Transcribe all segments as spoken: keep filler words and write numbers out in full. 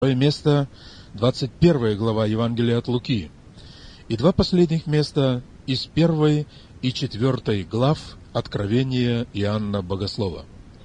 место двадцать первая глава Евангелия от Луки. И два последних места из первой и четвертой глав Откровения Иоанна Богослова.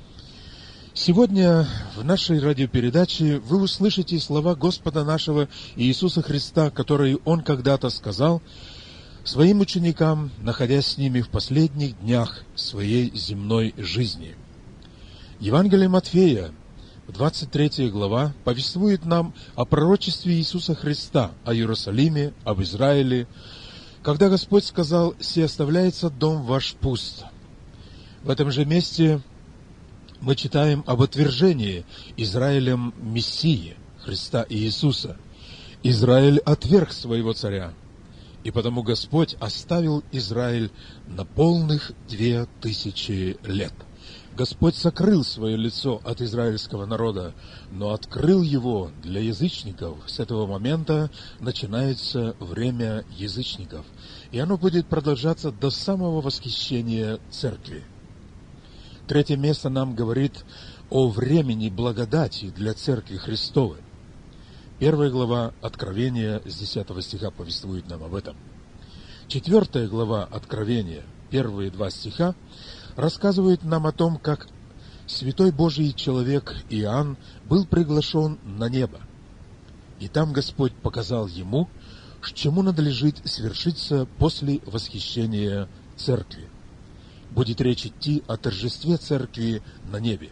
Сегодня в нашей радиопередаче вы услышите слова Господа нашего Иисуса Христа, которые Он когда-то сказал своим ученикам, находясь с ними в последних днях своей земной жизни. Евангелие Матфея, двадцать третья глава, повествует нам о пророчестве Иисуса Христа, о Иерусалиме, об Израиле, когда Господь сказал: «Се оставляется дом ваш пуст». В этом же месте мы читаем об отвержении Израилем Мессии, Христа Иисуса. Израиль отверг своего царя, и потому Господь оставил Израиль на полных две тысячи лет. Господь сокрыл свое лицо от израильского народа, но открыл его для язычников. С этого момента начинается время язычников, и оно будет продолжаться до самого восхищения церкви. Третье место нам говорит о времени благодати для церкви Христовой. Первая глава Откровения с десятого стиха повествует нам об этом. Четвертая глава Откровения, первые два стиха, рассказывает нам о том, как святой Божий человек Иоанн был приглашен на небо. И там Господь показал ему, чему надлежит свершиться после восхищения церкви. Будет речь идти о торжестве церкви на небе.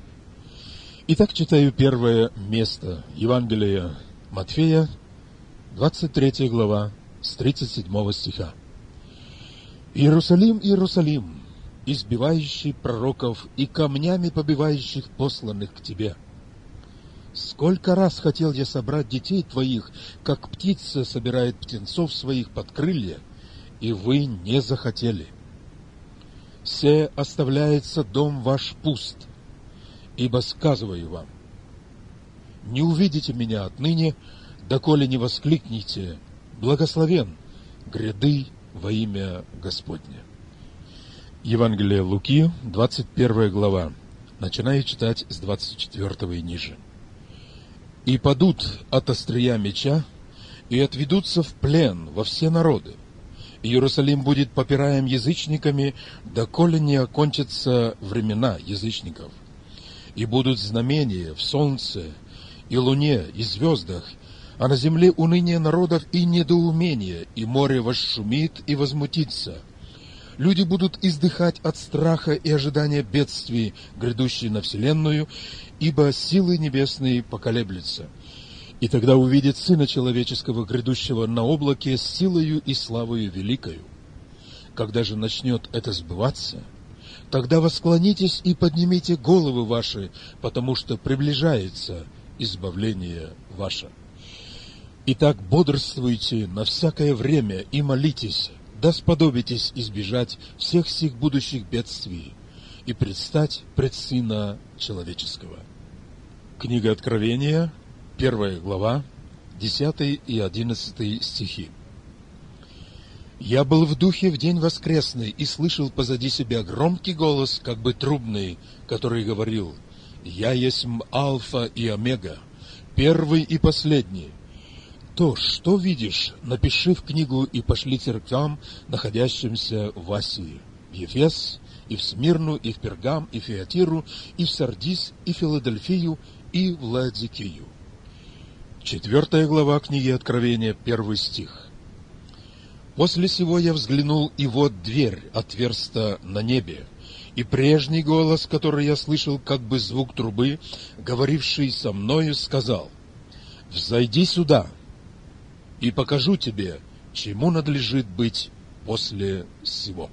Итак, читаю первое место Евангелия Матфея, двадцать третья глава, с тридцать седьмого стиха. «Иерусалим, Иерусалим, избивающий пророков и камнями побивающих посланных к тебе! Сколько раз хотел я собрать детей твоих, как птица собирает птенцов своих под крылья, и вы не захотели. Се оставляется дом ваш пуст, ибо сказываю вам, не увидите меня отныне, доколе не воскликните: благословен гряды во имя Господне». Евангелие Луки, двадцать первая глава, начинаю читать с двадцать четвёртого и ниже. «И падут от острия меча, и отведутся в плен во все народы. Иерусалим будет попираем язычниками, доколе не окончатся времена язычников. И будут знамения в солнце, и луне, и звездах, а на земле уныние народов и недоумение, и море возшумит и возмутится. Люди будут издыхать от страха и ожидания бедствий, грядущей на вселенную, ибо силы небесные поколеблются. И тогда увидят Сына Человеческого, грядущего на облаке с силою и славою великою. Когда же начнет это сбываться, тогда восклонитесь и поднимите головы ваши, потому что приближается избавление ваше. Итак, бодрствуйте на всякое время и молитесь, да сподобитесь избежать всех сих будущих бедствий и предстать пред Сына Человеческого». Книга Откровения, первая глава, десятый и одиннадцатый стихи. «Я был в духе в день воскресный и слышал позади себя громкий голос, как бы трубный, который говорил: «Я есть Алфа и Омега, первый и последний. То, что видишь, напиши в книгу и пошли церквям, находящимся в Асии, в Ефес, и в Смирну, и в Пергам, и в Фиатиру, и в Сардис, и в Филадельфию, и в Ладикию». Четвертая глава книги Откровения, первый стих. «После сего я взглянул, и вот дверь отверста на небе, и прежний голос, который я слышал, как бы звук трубы, говоривший со мною, сказал: взойди сюда, и покажу тебе, чему надлежит быть после сего».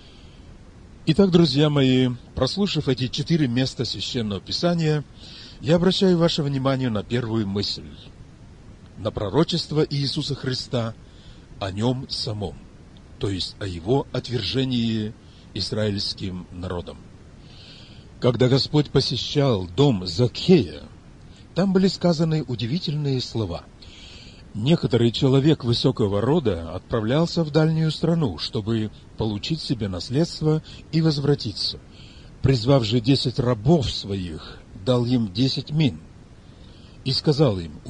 Итак, друзья мои, прослушав эти четыре места Священного Писания, я обращаю ваше внимание на первую мысль, на пророчество Иисуса Христа о Нем самом, то есть о Его отвержении израильским народом. Когда Господь посещал дом Закхея, там были сказаны удивительные слова. Некоторый человек высокого рода отправлялся в дальнюю страну, чтобы получить себе наследство и возвратиться. Призвав же десять рабов своих, дал им десять мин, и сказал им: